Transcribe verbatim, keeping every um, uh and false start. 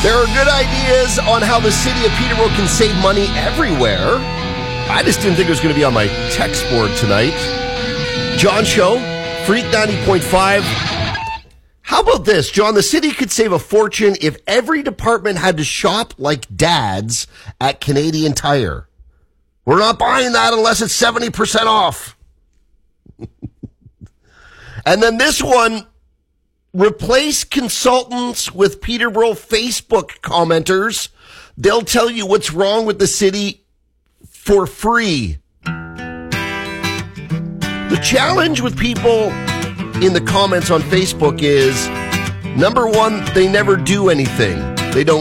There are good ideas on how the city of Peterborough can save money everywhere. I just didn't think it was going to be on my text board tonight. John Show, Freak ninety point five. How about this, John? The city could save a fortune if every department had to shop like dads at Canadian Tire. We're not buying that unless it's seventy percent off. And then this one, replace consultants with Peterborough Facebook commenters. They'll tell you what's wrong with the city for free. The challenge with people in the comments on Facebook is, number one, they never do anything. They don't